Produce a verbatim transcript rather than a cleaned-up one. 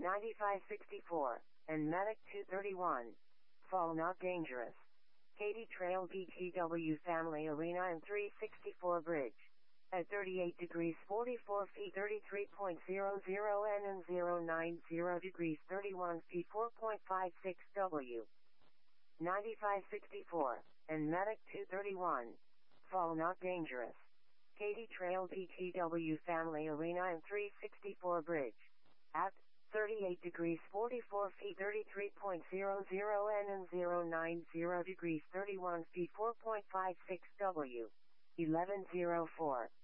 ninety-five sixty-four, and Medic two thirty-one. Fall not dangerous. Katy Trail B T W Family Arena and three sixty-four Bridge. At thirty-eight degrees forty-four feet thirty-three point zero zero N and zero nine zero degrees thirty-one feet four point five six W. ninety-five sixty-four, and Medic two thirty-one. Fall not dangerous. Katy Trail B T W Family Arena and three sixty-four Bridge. At thirty-eight degrees forty-four feet thirty-three point zero zero N and zero nine zero degrees thirty-one feet four point five six W. eleven oh four.